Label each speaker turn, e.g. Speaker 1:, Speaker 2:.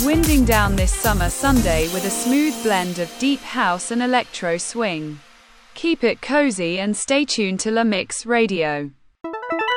Speaker 1: winding down this summer Sunday with a smooth blend of deep house and electro swing. Keep it cozy and stay tuned to La Mix Radio.